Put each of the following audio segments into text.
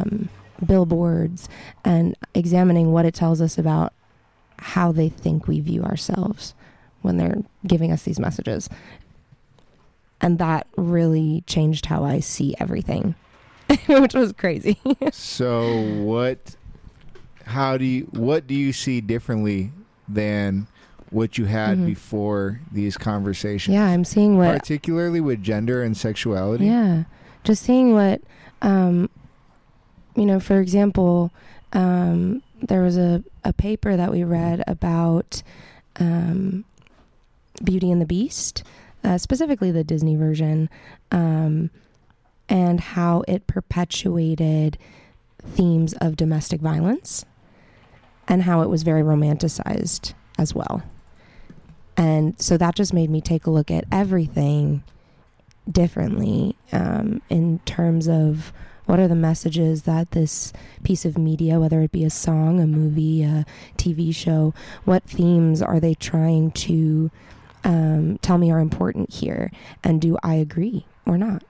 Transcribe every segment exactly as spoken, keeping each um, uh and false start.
um, billboards, and examining what it tells us about how they think we view ourselves when they're giving us these messages. And that really changed how I see everything, which was crazy. So what, how do you, what do you see differently than what you had mm-hmm. before these conversations? Yeah, I'm seeing what... Particularly with gender and sexuality? Yeah, just seeing what, um, you know, for example, um, there was a, a paper that we read about um, Beauty and the Beast, uh, specifically the Disney version, um, and how it perpetuated themes of domestic violence and how it was very romanticized as well. And so that just made me take a look at everything differently um, in terms of what are the messages that this piece of media, whether it be a song, a movie, a T V show, what themes are they trying to um, tell me are important here? And do I agree or not?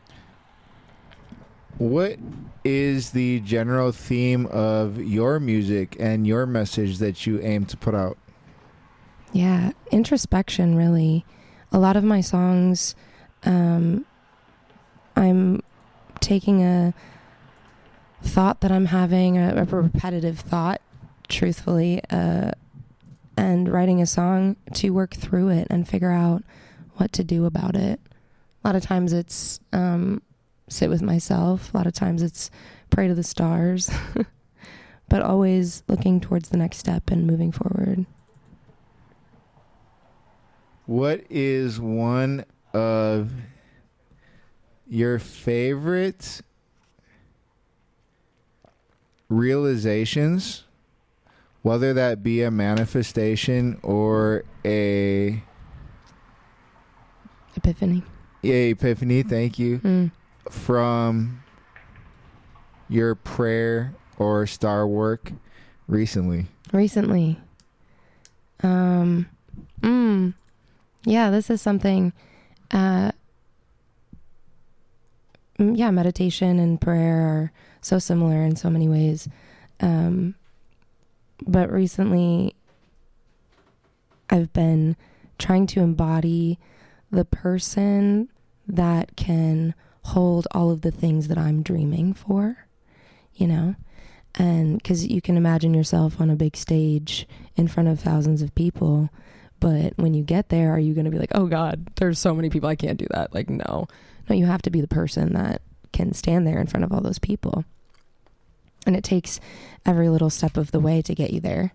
What is the general theme of your music and your message that you aim to put out? Yeah, introspection, really. A lot of my songs, um, I'm taking a thought that I'm having, a, a repetitive thought, truthfully, uh, and writing a song to work through it and figure out what to do about it. A lot of times it's um, sit with myself. A lot of times it's pray to the stars. But always looking towards the next step and moving forward. What is one of your favorite realizations, whether that be a manifestation or a epiphany? Yeah, epiphany, thank you. Mm. From your prayer or star work recently? Recently. Um, mm. Yeah, this is something, uh, yeah, meditation and prayer are so similar in so many ways. Um, but recently I've been trying to embody the person that can hold all of the things that I'm dreaming for, you know? And 'cause you can imagine yourself on a big stage in front of thousands of people. But when you get there, are you going to be like, oh God, there's so many people, I can't do that. Like, no, no, you have to be the person that can stand there in front of all those people. And it takes every little step of the way to get you there.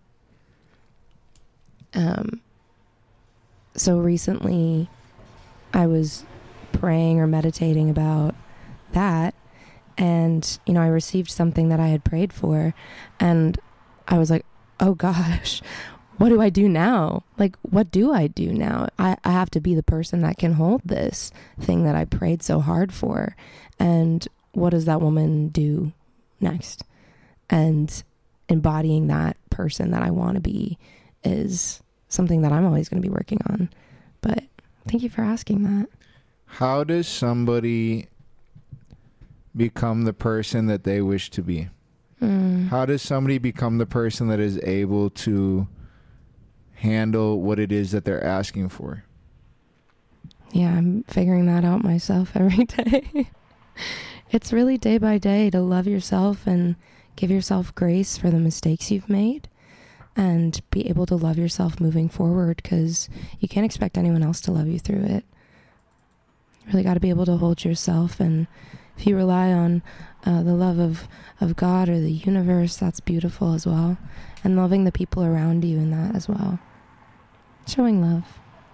Um, so recently I was praying or meditating about that. And, you know, I received something that I had prayed for. And I was like, oh gosh, what do I do now? Like, what do I do now? I, I have to be the person that can hold this thing that I prayed so hard for. And what does that woman do next? And embodying that person that I want to be is something that I'm always going to be working on. But thank you for asking that. How does somebody become the person that they wish to be? Mm. How does somebody become the person that is able to handle what it is that they're asking for? Yeah, I'm figuring that out myself every day. It's really day by day to love yourself and give yourself grace for the mistakes you've made and be able to love yourself moving forward, because you can't expect anyone else to love you through it. You really got to be able to hold yourself, and if you rely on uh, the love of, of God or the universe, that's beautiful as well. And loving the people around you in that as well. Showing love.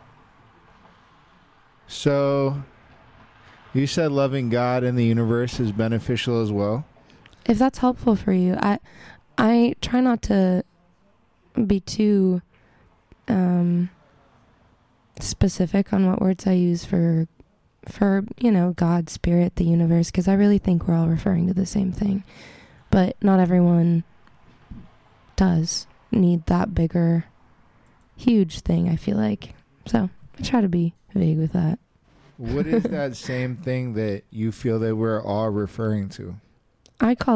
So, you said loving God and the universe is beneficial as well? If that's helpful for you, I I try not to be too um, specific on what words I use for, for you know, God, spirit, the universe, because I really think we're all referring to the same thing. But not everyone does need that bigger, huge thing, I feel like. So I try to be vague with that. What is that same thing that you feel that we're all referring to? I call